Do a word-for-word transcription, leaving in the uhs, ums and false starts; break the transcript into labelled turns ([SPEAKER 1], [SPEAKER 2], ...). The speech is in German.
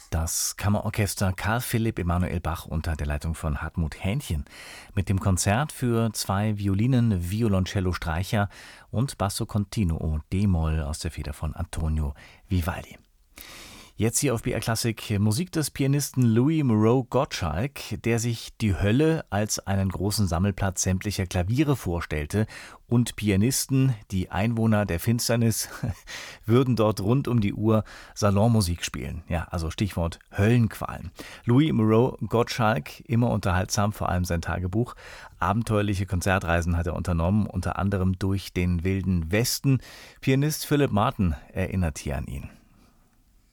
[SPEAKER 1] Das Kammerorchester Carl Philipp Emanuel Bach unter der Leitung von Hartmut Hähnchen mit dem Konzert für zwei Violinen, Violoncello, Streicher und Basso Continuo d-Moll aus der Feder von Antonio Vivaldi. Jetzt hier auf B R Klassik Musik des Pianisten Louis Moreau Gottschalk, der sich die Hölle als einen großen Sammelplatz sämtlicher Klaviere vorstellte und Pianisten, die Einwohner der Finsternis, würden dort rund um die Uhr Salonmusik spielen. Ja, also Stichwort Höllenqualen. Louis Moreau Gottschalk, immer unterhaltsam, vor allem sein Tagebuch. Abenteuerliche Konzertreisen hat er unternommen, unter anderem durch den Wilden Westen. Pianist Philip Martin erinnert hier an ihn.